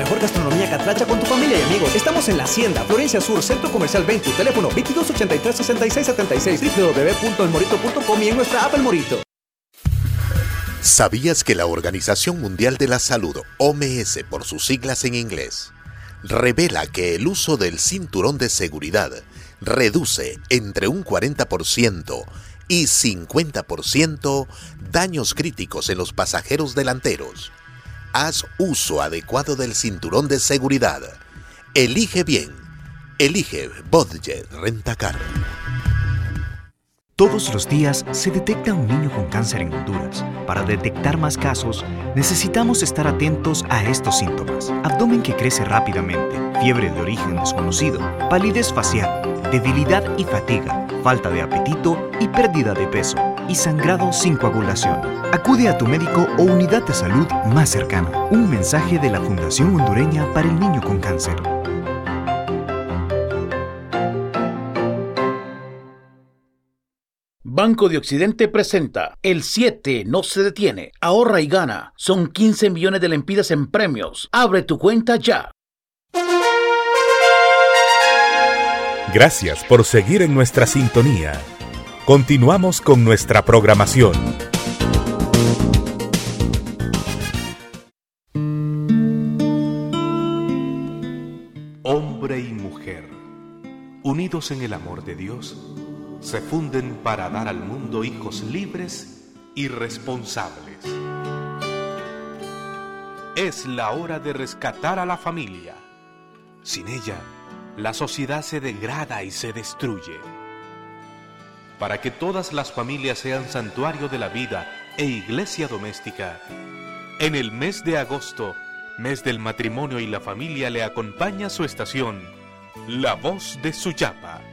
Mejor gastronomía catracha con tu familia y amigos. Estamos en La Hacienda, Florencia Sur, Centro Comercial 20, teléfono 2283-6676, www.elmorito.com y en nuestra app El Morito. ¿Sabías que la Organización Mundial de la Salud, OMS por sus siglas en inglés, revela que el uso del cinturón de seguridad reduce entre un 40% y 50% daños críticos en los pasajeros delanteros? Haz uso adecuado del cinturón de seguridad. Elige bien. Elige Budget Rentacar. Todos los días se detecta un niño con cáncer en Honduras. Para detectar más casos, necesitamos estar atentos a estos síntomas. Abdomen que crece rápidamente, fiebre de origen desconocido, palidez facial, debilidad y fatiga, falta de apetito y pérdida de peso, y sangrado sin coagulación. Acude a tu médico o unidad de salud más cercana. Un mensaje de la Fundación Hondureña para el Niño con Cáncer. Banco de Occidente presenta El 7 no se detiene. Ahorra y gana. Son 15 millones de lempiras en premios. Abre tu cuenta ya. Gracias por seguir en nuestra sintonía. Continuamos con nuestra programación. Hombre y mujer, unidos en el amor de Dios, se funden para dar al mundo hijos libres y responsables. Es la hora de rescatar a la familia. Sin ella, la sociedad se degrada y se destruye. Para que todas las familias sean santuario de la vida e iglesia doméstica, en el mes de agosto, mes del matrimonio y la familia, le acompaña su estación, La Voz de Suyapa.